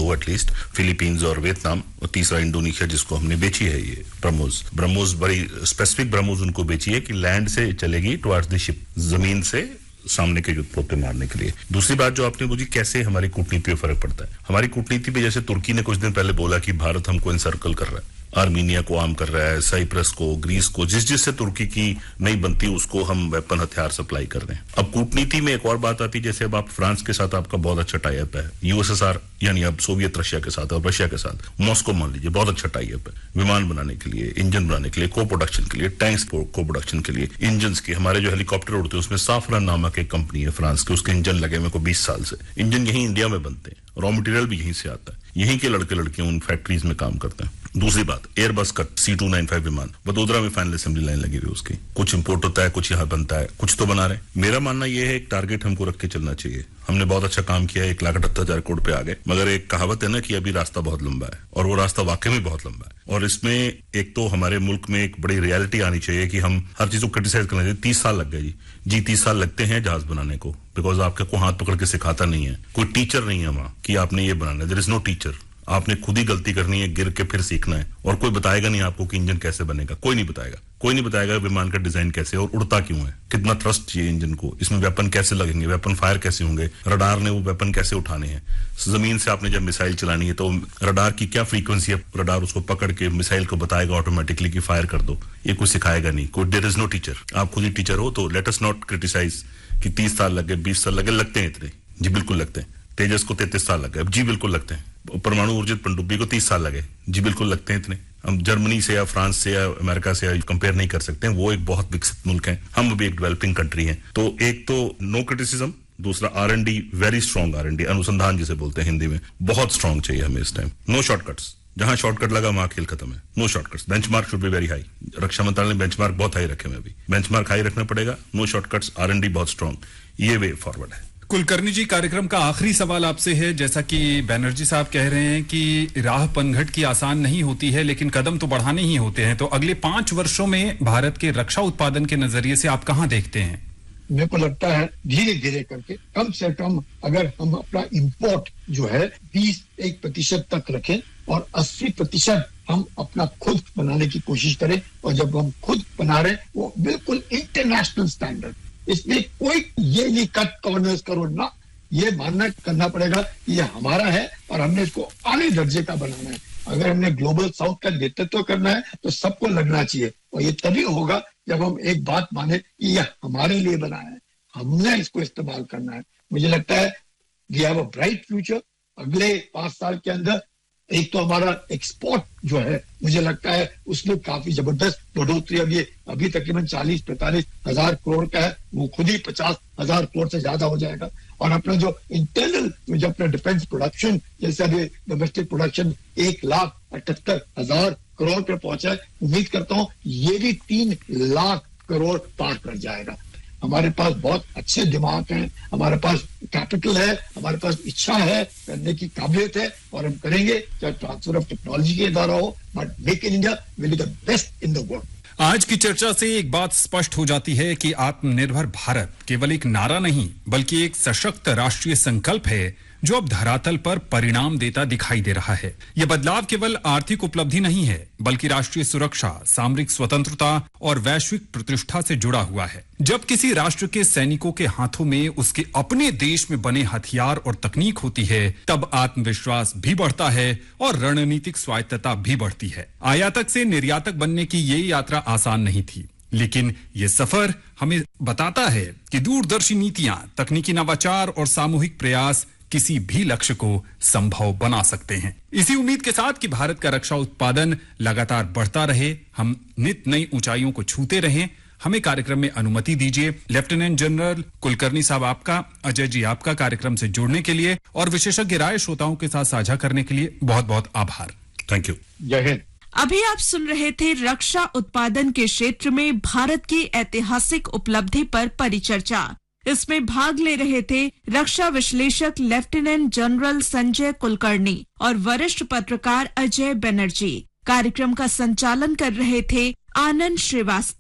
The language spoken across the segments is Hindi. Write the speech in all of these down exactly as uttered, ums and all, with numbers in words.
दो एटलीस्ट, फिलीपींस और वियतनाम, और तीसरा इंडोनेशिया जिसको हमने बेची है ये ब्रह्मोस। ब्रह्मोस बड़ी स्पेसिफिक ब्रह्मोस उनको बेची है कि लैंड से चलेगी टुवर्ड्स द शिप, जमीन से सामने के युद्धपोत पे मारने के लिए। दूसरी बात जो आपने पूछी कैसे हमारी कूटनीति पे फर्क पड़ता है, हमारी कूटनीति पे जैसे तुर्की ने कुछ दिन पहले बोला कि भारत हमको इनसर्कल कर रहा है, आर्मीनिया को आर्म कर रहा है, साइप्रस को, ग्रीस को, जिस जिससे तुर्की की नहीं बनती उसको हम वेपन हथियार सप्लाई कर रहे हैं। अब कूटनीति में एक और बात आती है, जैसे अब आप फ्रांस के साथ आपका बहुत अच्छा टाई अप है, यूएसएसआर यानी अब सोवियत रशिया के साथ और रशिया के साथ मॉस्को मान लीजिए बहुत अच्छा टाई अप है, विमान बनाने के लिए, इंजन बनाने के लिए, को प्रोडक्शन के लिए, टैंक्स को प्रोडक्शन के लिए, इंजन के, हमारे जो हेलीकॉप्टर उड़ते हैं उसमें साफरन नामक एक कंपनी है फ्रांस की, उसके इंजन लगे हुए को बीस साल से, इंजन यहीं इंडिया में बनते हैं, रॉ मटेरियल भी यहीं से आता है, यहीं के लड़के लड़कियां उन फैक्ट्रीज में काम करते हैं। दूसरी बात, एयरबस का सी टू नाइन फाइव विमान वडोदरा में फाइनल असेंबली लाइन लगी हुई उसकी, कुछ इंपोर्ट होता है, कुछ यहाँ बनता है, कुछ तो बना रहे। मेरा मानना यह है एक टारगेट हमको रख के चलना चाहिए। हमने बहुत अच्छा काम किया, एक लाख अठहत्तर हजार करोड़ पे आ गए, मगर एक कहावत है ना कि अभी रास्ता बहुत लंबा है, और वो रास्ता वाकई में बहुत लंबा है। और इसमें एक तो हमारे मुल्क में एक बड़ी रियलिटी आनी चाहिए कि हम हर चीज को क्रिटिसाइज करना चाहिए। तीस साल लग गए जी जी तीस साल लगते हैं जहाज बनाने को, बिकॉज आपके को हाथ पकड़ के सिखाता नहीं है, कोई टीचर नहीं है वहां कि आपने ये बनाना है, देयर इज नो टीचर। आपने खुद ही गलती करनी है, गिर के फिर सीखना है, और कोई बताएगा नहीं आपको कि इंजन कैसे बनेगा, कोई नहीं बताएगा, कोई नहीं बताएगा विमान का डिजाइन कैसे और उड़ता क्यों है, कितना थ्रस्ट चाहिए इंजन को, इसमें वेपन कैसे लगेंगे, वेपन फायर कैसे होंगे, रडार ने वो वेपन कैसे उठाने हैं, जमीन से आपने जब मिसाइल चलानी है तो रडार की क्या फ्रीक्वेंसी है, रडार उसको पकड़ के मिसाइल को बताएगा ऑटोमेटिकली कि फायर कर दो, ये कोई सिखाएगा नहीं, कोई देयर इज नो टीचर। आप खुद ही टीचर हो, तो लेट अस नॉट क्रिटिसाइज कि तीस साल लगे, बीस साल लगे, लगते हैं इतने, जी बिल्कुल लगते हैं। तेजस को तैंतीस साल लगे, जी बिल्कुल लगते हैं। परमाणु ऊर्जित पनडुब्बी को तीस साल लगे, जी बिल्कुल लगते हैं इतने। हम जर्मनी से या फ्रांस से या अमेरिका से या कंपेयर नहीं कर सकते हैं, वो एक बहुत विकसित मुल्क है, हम अभी एक डेवलपिंग कंट्री हैं। तो एक तो नो क्रिटिसिज्म, दूसरा are and D, very strong are and D, अनुसंधान जिसे बोलते हैं हिंदी में, बहुत स्ट्रॉन्ग चाहिए हमें इस टाइम। नो शॉर्टकट्स, जहां शॉर्टकट लगा वहां खेल खत्म है, no shortcuts. Benchmark should be very high, रक्षा मंत्रालय ने बेंचमार्क बहुत हाई रखे हुए, अभी बेंचमार्क हाई रखना पड़ेगा, no shortcuts, are and D बहुत स्ट्रॉन्ग, ये वे फॉरवर्ड है। कुलकर्णी जी, कार्यक्रम का आखिरी सवाल आपसे है। जैसा कि बैनर्जी साहब कह रहे हैं कि राह पनघट की आसान नहीं होती है, लेकिन कदम तो बढ़ाने ही होते हैं, तो अगले पांच वर्षों में भारत के रक्षा उत्पादन के नजरिए से आप कहां देखते हैं? मेरे को लगता है धीरे धीरे करके कम से कम अगर हम अपना इंपोर्ट जो है बीस एक प्रतिशत तक रखें और अस्सी प्रतिशत हम अपना खुद बनाने की कोशिश करें, और जब हम खुद बना रहे वो बिल्कुल इंटरनेशनल स्टैंडर्ड, इसमें कोई ये नहीं कट कॉर्नर्स करो ना, ये मानना करना पड़ेगा कि ये हमारा है और हमने इसको आले दर्जे का बनाना है। अगर हमने ग्लोबल साउथ का नेतृत्व करना है तो सबको लगना चाहिए, और ये तभी होगा जब हम एक बात माने कि ये हमारे लिए बना है, हमने इसको इस्तेमाल करना है। मुझे लगता है we have a bright future. अगले पांच साल के अंदर एक तो हमारा एक्सपोर्ट जो है मुझे लगता है उसमें काफी जबरदस्त बढ़ोतरी, अब ये अभी तकरीबन चालीस पैंतालीस हजार करोड़ का है, वो खुद ही पचास हजार करोड़ से ज्यादा हो जाएगा। और अपना जो इंटरनल जो अपना डिफेंस प्रोडक्शन, जैसे अभी डोमेस्टिक प्रोडक्शन एक लाख अठहत्तर हजार करोड़ पे पहुंचा है, उम्मीद करता हूँ ये भी तीन लाख करोड़ पार कर जाएगा। हमारे पास बहुत अच्छे दिमाग हैं, हमारे पास कैपिटल है, हमारे पास इच्छा है, करने की काबिलियत है, और हम करेंगे, चाहे ट्रांसफर ऑफ टेक्नोलॉजी के द्वारा हो, but make in India will be the best in the world. आज की चर्चा से एक बात स्पष्ट हो जाती है कि आत्मनिर्भर भारत केवल एक नारा नहीं, बल्कि एक सशक्त राष्ट्रीय संकल्प है जो अब धरातल पर परिणाम देता दिखाई दे रहा है। यह बदलाव केवल आर्थिक उपलब्धि नहीं है, बल्कि राष्ट्रीय सुरक्षा, सामरिक स्वतंत्रता और वैश्विक प्रतिष्ठा से जुड़ा हुआ है। जब किसी राष्ट्र के सैनिकों के हाथों में उसके अपने देश में बने हथियार और तकनीक होती है, तब आत्मविश्वास भी बढ़ता है और रणनीतिक स्वायत्तता भी बढ़ती है। आयातक से निर्यातक बनने की ये यात्रा आसान नहीं थी, लेकिन ये सफर हमें बताता है कि दूरदर्शी नीतियां, तकनीकी नवाचार और सामूहिक प्रयास किसी भी लक्ष्य को संभव बना सकते हैं। इसी उम्मीद के साथ कि भारत का रक्षा उत्पादन लगातार बढ़ता रहे, हम नित नई ऊंचाइयों को छूते रहें, हमें कार्यक्रम में अनुमति दीजिए। लेफ्टिनेंट जनरल कुलकर्णी साहब आपका, अजय जी आपका कार्यक्रम से जुड़ने के लिए और विशेषज्ञ राय श्रोताओं के साथ साझा करने के लिए बहुत बहुत आभार। Thank you. जय हिंद। अभी आप सुन रहे थे रक्षा उत्पादन के क्षेत्र में भारत की ऐतिहासिक उपलब्धि पर परिचर्चा। इसमें भाग ले रहे थे रक्षा विश्लेषक लेफ्टिनेंट जनरल संजय कुलकर्णी और वरिष्ठ पत्रकार अजय बनर्जी। कार्यक्रम का संचालन कर रहे थे आनंद श्रीवास्तव।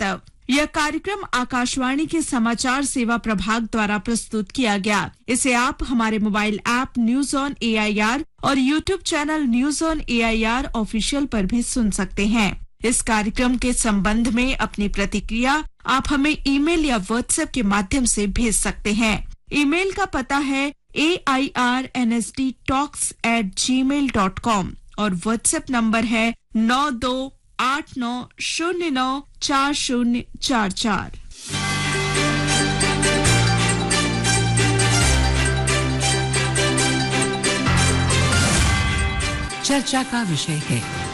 यह कार्यक्रम आकाशवाणी के समाचार सेवा प्रभाग द्वारा प्रस्तुत किया गया। इसे आप हमारे mobile app news on A I R और YouTube channel news on A I R official पर भी सुन सकते हैं। इस कार्यक्रम के संबंध में अपनी प्रतिक्रिया आप हमें ईमेल या व्हाट्सएप के माध्यम से भेज सकते हैं। ईमेल का पता है ए I R N S D talks eight ji mail dot com और व्हाट्सएप नंबर है नौ दो आठ नौ शून्य नौ चार शून्य चार चार। चर्चा का विषय है